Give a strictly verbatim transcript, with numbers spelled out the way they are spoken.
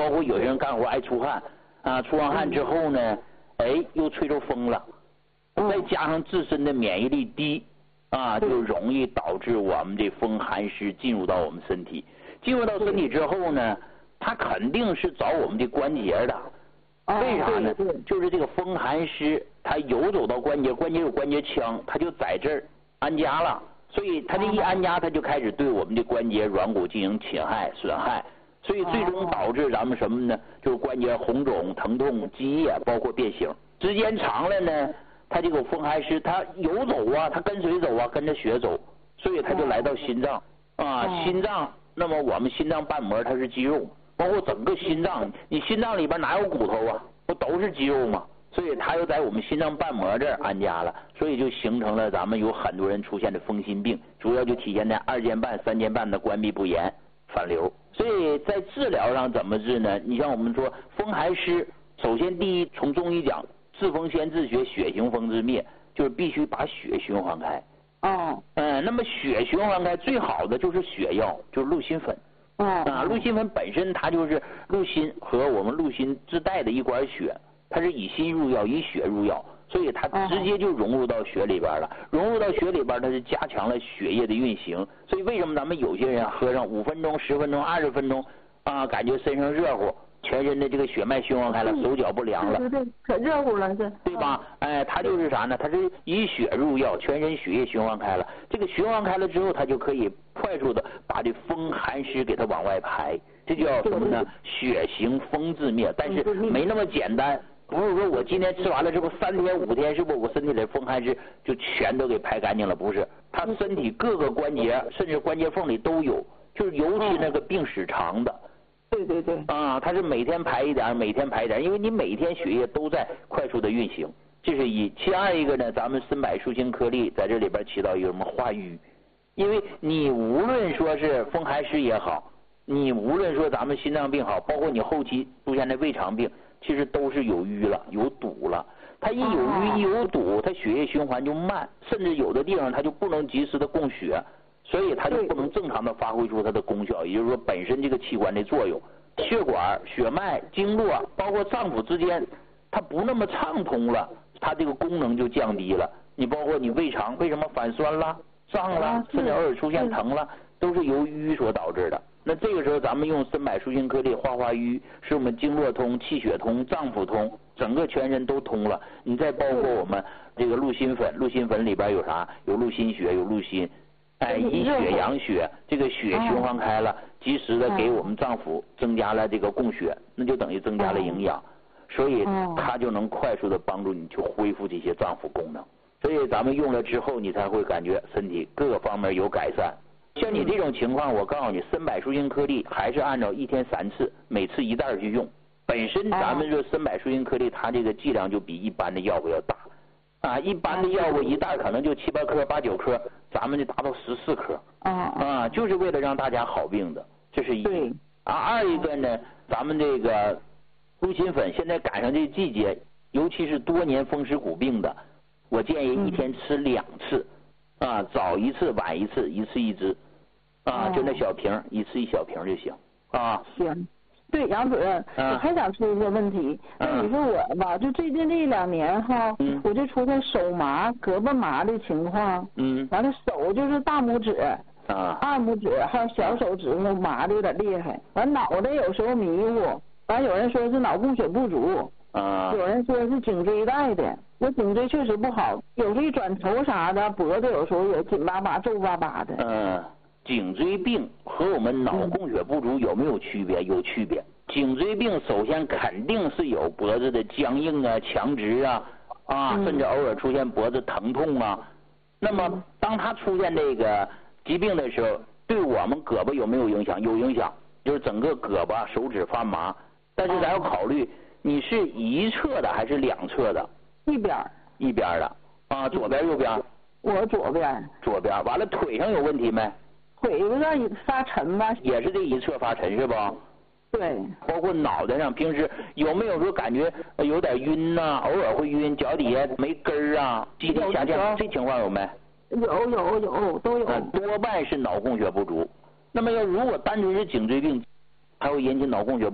包括有些人干活爱出汗啊，出完汗之后呢，哎，又吹着风了，再加上自身的免疫力低啊，就容易导致我们这风寒湿进入到我们身体。进入到身体之后呢，它肯定是找我们的关节的。为啥呢？就是这个风寒湿，它游走到关节，关节有关节腔，它就在这儿安家了。所以它这一安家，它就开始对我们的关节软骨进行侵害、损害。所以最终导致咱们什么呢？就是关节红肿、疼痛、积液，包括变形。时间长了呢，它这个风寒湿，它游走啊，它跟随走啊，跟着血走，所以它就来到心脏啊，心脏。那么我们心脏瓣膜它是肌肉，包括整个心脏，你心脏里边哪有骨头啊？不都是肌肉吗？所以它又在我们心脏瓣膜这儿安家了，所以就形成了咱们有很多人出现的风心病，主要就体现在二尖瓣、三尖瓣的关闭不严、反流。所以在治疗上怎么治呢？你像我们说风寒湿，首先第一，从中医讲，治风先治血，血行风自灭，就是必须把血循环开。 哦。 嗯，那么血循环开最好的就是血药，就是鹿心粉。 哦。 啊，鹿心粉本身它就是鹿心和我们鹿心自带的一管血。它是以心入药，以血入药，所以它直接就融入到血里边了。融入到血里边，它是加强了血液的运行。所以为什么咱们有些人喝上五分钟、十分钟、二十分钟啊，感觉身上热乎，全身的这个血脉循环开了，手脚不凉了， 对对对，可热乎了是， 对吧？哎，它就是啥呢？它是以血入药，全身血液循环开了。这个循环开了之后，它就可以快速的把这风寒湿给它往外排。这叫什么呢？血行风自灭，但是没那么简单。不是说我今天吃完了之后三天五天，是不是我身体里风寒湿就全都给排干净了？不是，他身体各个关节甚至关节缝里都有，就是尤其那个病史长的。 对对对。 啊，他是每天排一点，每天排一点，因为你每天血液都在快速的运行，这是一。其二一个呢，咱们参柏树心颗粒在这里边起到一个什么化瘀，因为你无论说是风寒湿也好，你无论说咱们心脏病好，包括你后期出现的胃肠病。其实都是有瘀了，有堵了。它一有瘀一有堵，它血液循环就慢，甚至有的地方它就不能及时的供血，所以它就不能正常的发挥出它的功效，也就是说本身这个器官的作用。血管、血脉、经络，包括脏腑之间，它不那么畅通了，它这个功能就降低了。你包括你胃肠为什么反酸了、胀了，甚至偶尔出现疼了，都是由瘀所导致的。那这个时候咱们用参柏树心颗粒化化瘀，使我们经络通、气血通、脏腑通，整个全身都通了。你再包括我们这个鹿心粉，鹿心粉里边有啥？有鹿心血，有鹿心，哎，以血养血，这个血循环开了，及时的给我们脏腑增加了这个供血，那就等于增加了营养，所以它就能快速的帮助你去恢复这些脏腑功能。所以咱们用了之后，你才会感觉身体各个方面有改善。像你这种情况，我告诉你，参柏树心颗粒还是按照一天三次，每次一袋去用。本身咱们说参柏树心颗粒，它这个剂量就比一般的药物要大，啊，一般的药物一袋可能就七八颗、八九颗，咱们就达到十四颗，啊，就是为了让大家好病的，这是一。啊，二一个呢，咱们这个鹿心粉现在赶上这季节，尤其是多年风湿骨病的，我建议一天吃两次，啊，早一次，晚一次，一次一支。啊，就那小瓶，一次一小瓶就行啊。 行，对，杨主任， 啊、 我还想出一个问题。那、啊、你说我吧，就最近这一两年哈， 嗯、 我就出现手麻、胳膊麻的情况。 嗯。 完了，手就是大拇指、 啊、 二拇指还有小手指头麻的有点厉害。完脑袋有时候迷糊，完有人说是脑供血不足， 啊， 有人说是颈椎带的。我颈椎确实不好，有时候一转头啥的，脖子有时候也紧巴巴、皱巴巴的。 嗯。颈椎病和我们脑供血不足有没有区别？有区别。颈椎病首先肯定是有脖子的僵硬啊、强直啊，啊，甚至偶尔出现脖子疼痛啊。那么，当它出现这个疾病的时候，对我们胳膊有没有影响？有影响，就是整个胳膊、手指发麻。但是咱要考虑，你是一侧的还是两侧的？ 一边。 一边的。啊，左边、右边？ 我左边。 左边。完了，腿上有问题没？ 腿有点发沉吧， 也是这一侧发沉是吧？ 对。 包括脑袋上，平时有没有说感觉有点晕呐、啊？偶尔会晕，脚底下没根儿啊，肌力下降，这情况有没？ 有有有都有、 啊。多半是脑供血不足。那么要如果单纯是颈椎病，还会引起脑供血不足。